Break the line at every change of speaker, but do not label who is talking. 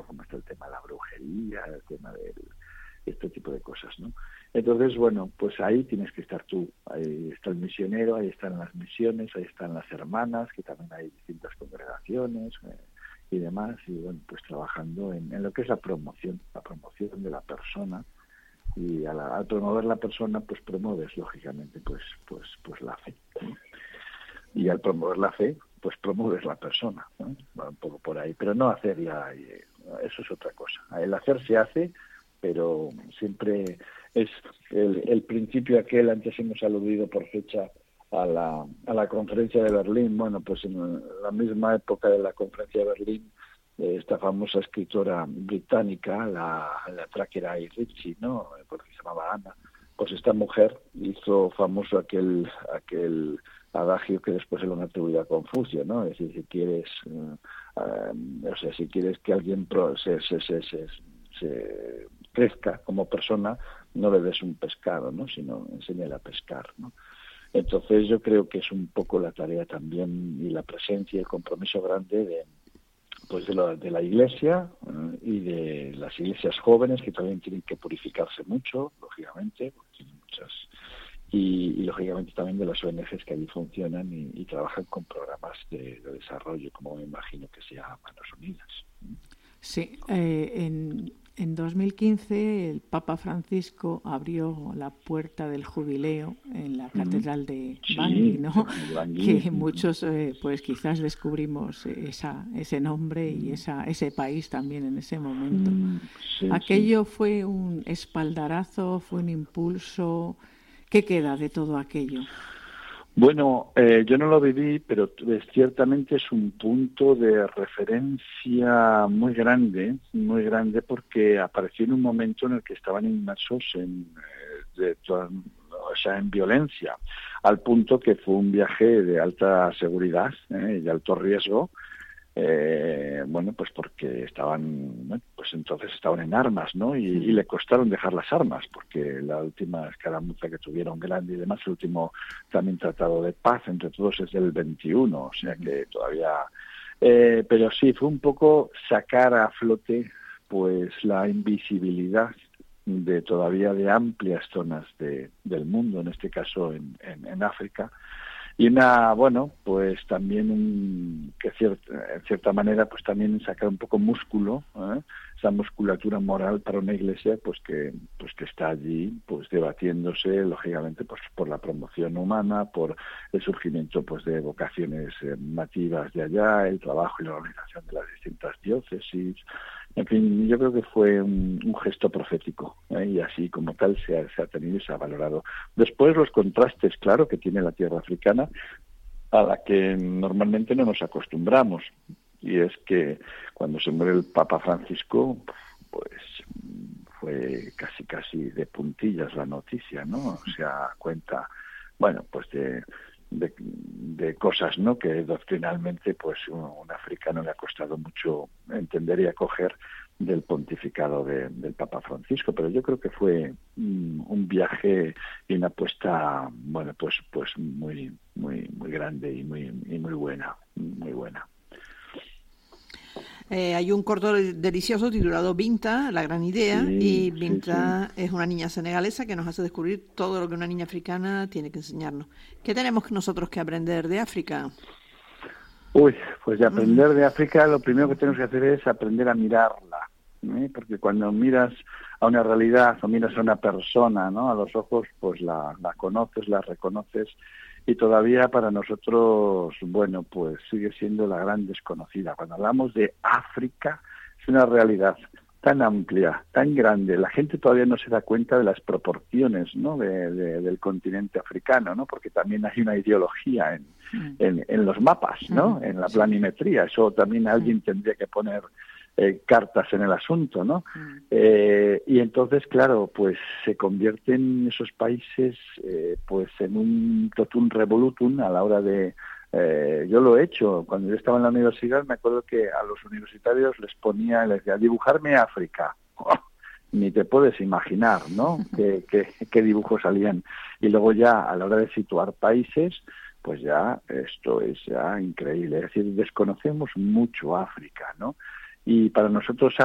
como está el tema de la brujería, el tema del este tipo de cosas, ¿no? Entonces, bueno, pues ahí tienes que estar tú. Ahí está el misionero, ahí están las misiones, ahí están las hermanas, que también hay distintas congregaciones y demás, y bueno, pues trabajando en lo que es la promoción de la persona, y al promover la persona, pues promueves, lógicamente, pues la fe, ¿no? Y al promover la fe, pues promueves la persona, ¿no? Va un poco por ahí, pero no hacer ya, eso es otra cosa. El hacer se hace, pero siempre es el principio aquel, antes hemos aludido por fecha a la conferencia de Berlín. Bueno, pues en la misma época de la conferencia de Berlín, esta famosa escritora británica, la Tracker y Ritchie, ¿no? Porque se llamaba Ana, pues esta mujer hizo famoso aquel adagio que después se lo han atribuido a Confucio, ¿no? Es decir, si quieres, si quieres que alguien se crezca como persona, no le des un pescado, ¿no? Sino enséñale a pescar, ¿no? Entonces yo creo que es un poco la tarea también, y la presencia y el compromiso grande de la Iglesia, y de las iglesias jóvenes, que también tienen que purificarse mucho, lógicamente, porque tienen muchas, y lógicamente también de las ONGs que allí funcionan y trabajan con programas de desarrollo, como me imagino que sea Manos Unidas.
Sí, en 2015 el Papa Francisco abrió la puerta del jubileo en la catedral de Bangui, ¿no? Que muchos pues quizás descubrimos ese nombre y ese país también en ese momento. Aquello fue un espaldarazo, fue un impulso. ¿Qué queda de todo aquello?
Bueno, yo no lo viví, pero ciertamente es un punto de referencia muy grande, porque apareció en un momento en el que estaban inmersos en violencia, al punto que fue un viaje de alta seguridad y de alto riesgo. Pues porque entonces estaban en armas, ¿no? Y le costaron dejar las armas, porque la última escaramuza que tuvieron grande y demás, el último también tratado de paz entre todos es del 21, o sea que todavía... pero sí, fue un poco sacar a flote pues la invisibilidad de amplias zonas del mundo, en este caso en África. Y pues también en cierta manera, pues también sacar un poco músculo, esa musculatura moral para una iglesia, pues que está allí, pues debatiéndose, lógicamente, pues por la promoción humana, por el surgimiento, pues de vocaciones nativas de allá, el trabajo y la organización de las distintas diócesis. En fin, yo creo que fue un gesto profético, y así como tal se ha tenido y se ha valorado. Después los contrastes, claro, que tiene la tierra africana, a la que normalmente no nos acostumbramos, y es que cuando se muere el Papa Francisco, pues fue casi de puntillas la noticia, ¿no? O sea, cuenta, pues de cosas, ¿no? Que doctrinalmente pues un africano le ha costado mucho entender y acoger del pontificado del Papa Francisco, pero yo creo que fue un viaje y una apuesta, pues muy grande y muy buena, muy buena.
Hay un corto delicioso titulado Binta, la gran idea, y Binta es una niña senegalesa que nos hace descubrir todo lo que una niña africana tiene que enseñarnos. ¿Qué tenemos nosotros que aprender de África?
Pues de aprender de África, lo primero que tenemos que hacer es aprender a mirarla, porque cuando miras a una realidad o miras a una persona, ¿no?, a los ojos, pues la conoces, la reconoces, y todavía para nosotros, pues sigue siendo la gran desconocida. Cuando hablamos de África, es una realidad tan amplia, tan grande. La gente todavía no se da cuenta de las proporciones, ¿no?, del continente africano, ¿no?, porque también hay una ideología en los mapas, ¿no?, en la planimetría. Eso también alguien tendría que poner cartas en el asunto, ¿no? Y entonces, claro, pues se convierten esos países pues en un totum revolutum a la hora de... yo lo he hecho. Cuando yo estaba en la universidad, me acuerdo que a los universitarios les decía, dibujarme África. Ni te puedes imaginar, ¿no?, qué dibujos salían. Y luego ya, a la hora de situar países, pues ya esto es ya increíble. Es decir, desconocemos mucho África, ¿no? Y para nosotros